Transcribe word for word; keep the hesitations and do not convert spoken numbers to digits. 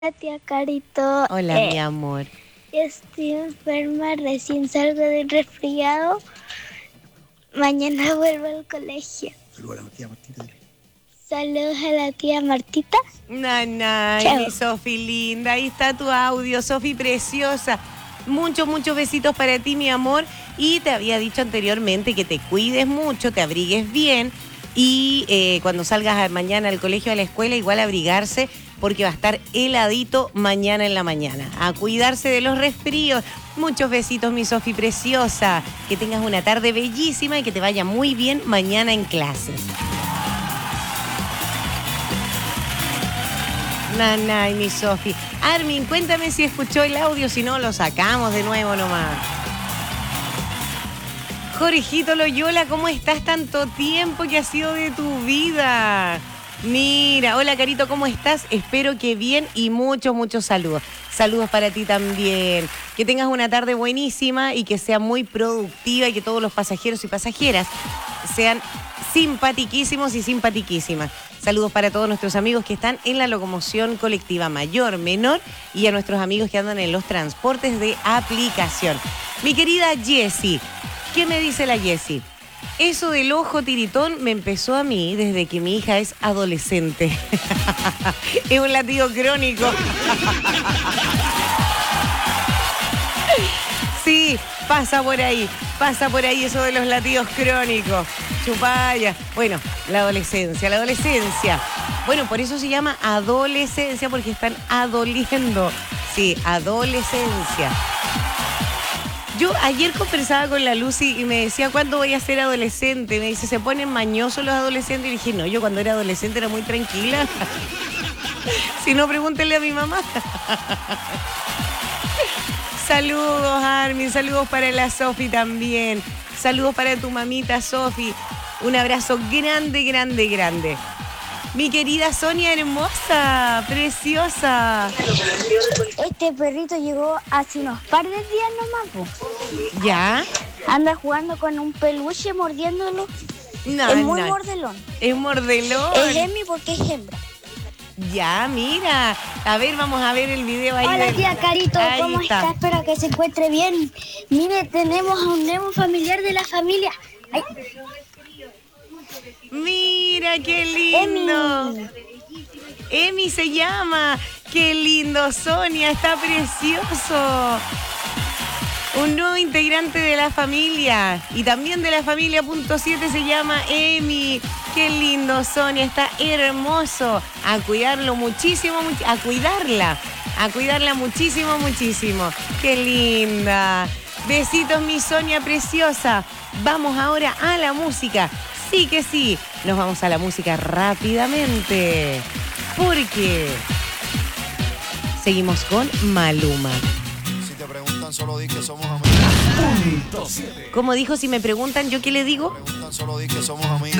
Tía Carito. Hola, eh, mi amor. Estoy enferma, recién salgo del resfriado. Mañana vuelvo al colegio. Saludos a la tía Martita. Saludos a la tía Martita. Nanay, Chao. mi Sofi linda. Ahí está tu audio, Sofi preciosa. Muchos, muchos besitos para ti, mi amor. Y te había dicho anteriormente que te cuides mucho, te abrigues bien. Y eh, cuando salgas mañana al colegio, a la escuela, igual abrigarse, porque va a estar heladito mañana en la mañana. A cuidarse de los resfríos. Muchos besitos, mi Sofi preciosa. Que tengas una tarde bellísima y que te vaya muy bien mañana en clases. Nanay, mi Sofi. Armin, cuéntame si escuchó el audio, si no lo sacamos de nuevo nomás. Jorgito Loyola, ¿cómo estás? Tanto tiempo que ha sido de tu vida. Mira, hola Carito, ¿cómo estás? Espero que bien y muchos, muchos saludos. Saludos para ti también. Que tengas una tarde buenísima y que sea muy productiva y que todos los pasajeros y pasajeras sean simpatiquísimos y simpatiquísimas. Saludos para todos nuestros amigos que están en la locomoción colectiva mayor, menor y a nuestros amigos que andan en los transportes de aplicación. Mi querida Jessie, ¿qué me dice la Jessie? Eso del ojo tiritón me empezó a mí desde que mi hija es adolescente. Es un latido crónico. Sí, pasa por ahí, pasa por ahí eso de los latidos crónicos. Chupaya. Bueno, la adolescencia, la adolescencia. Bueno, por eso se llama adolescencia, porque están adoliendo. Sí, adolescencia. Yo ayer conversaba con la Lucy y me decía, ¿cuándo voy a ser adolescente? Me dice, ¿se ponen mañosos los adolescentes? Y dije, no, yo cuando era adolescente era muy tranquila. Si no, pregúntenle a mi mamá. Saludos, Armin, saludos para la Sofi también. Saludos para tu mamita, Sofi. Un abrazo grande, grande, grande. Mi querida Sonia hermosa, preciosa. Este perrito llegó hace unos par de días nomás, po. ¿Ya? Anda jugando con un peluche, mordiéndolo. No, es muy no. mordelón. Es mordelón. Es Emi porque es hembra. Ya, mira. A ver, vamos a ver el video ahí. Hola de... tía Carito, ahí ¿cómo está. está? Espero que se encuentre bien. Mire, tenemos a un nuevo familiar de la familia. Ay. Mira, qué lindo. Emi. Emi se llama. Qué lindo, Sonia, está precioso. Un nuevo integrante de la familia. Y también de la familia punto siete se llama Emi. Qué lindo, Sonia, está hermoso. A cuidarlo muchísimo, much- a cuidarla. A cuidarla muchísimo, muchísimo. Qué linda. Besitos, mi Sonia preciosa. Vamos ahora a la música. Sí que sí. Nos vamos a la música rápidamente. Porque seguimos con Maluma. Si te preguntan, solo di que somos amigos. Como dijo, si me preguntan, ¿yo qué le digo? Preguntan, solo di que somos amigos.